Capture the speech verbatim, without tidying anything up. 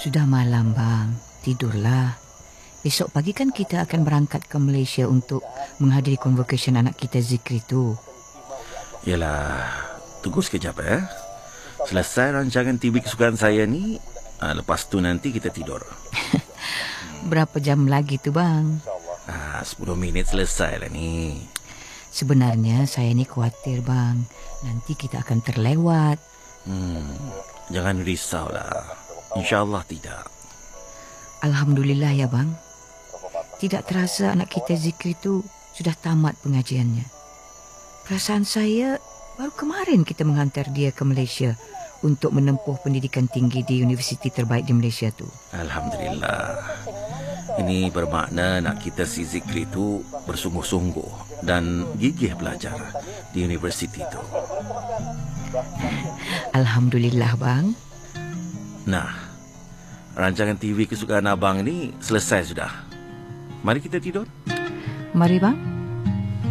Sudah malam bang, tidurlah. Besok pagi kan kita akan berangkat ke Malaysia untuk menghadiri convocation anak kita Zikri tu. Yalah, tunggu sekejap ya. Selesai rancangan T V kesukaan saya ni, lepas tu nanti kita tidur. Berapa jam lagi tu bang? Ah, sepuluh minit selesai lah ni. Sebenarnya saya ni khawatir bang, nanti kita akan terlewat. Hmm, jangan risaulah. InsyaAllah tidak. Alhamdulillah ya bang. Tidak terasa anak kita Zikri tu sudah tamat pengajiannya. Perasaan saya baru kemarin kita menghantar dia ke Malaysia untuk menempuh pendidikan tinggi di universiti terbaik di Malaysia tu. Alhamdulillah. Ini bermakna nak kita si Zikri tu bersungguh-sungguh dan gigih belajar di universiti tu. Alhamdulillah bang. Nah, rancangan T V kesukaan abang ni selesai sudah. Mari kita tidur. Mari bang.